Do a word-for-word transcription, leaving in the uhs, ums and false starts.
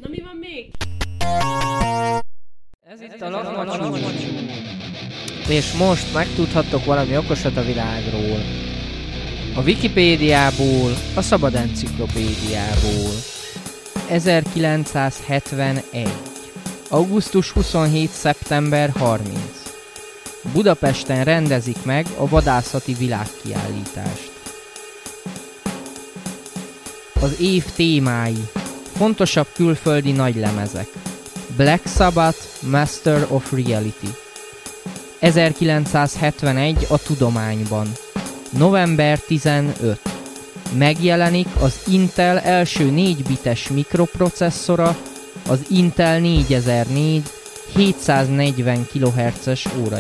Na mi van még? Ez itt a Lakmacsú. És most megtudhattok valami okosat a világról. A Wikipédiából, a Szabad Enciklopédiából. ezerkilencszázhetvenegy. augusztus huszonhetedike. szeptember harmincadika. Budapesten rendezik meg a vadászati világkiállítást. Az év témái. Fontosabb külföldi nagylemezek. Black Sabbath, Master of Reality. ezerkilencszázhetvenegy a tudományban. november tizenötödike. Megjelenik az Intel első négy bites mikroprocesszora, az Intel négyezer-négy hétszáznegyven kilohertzes óra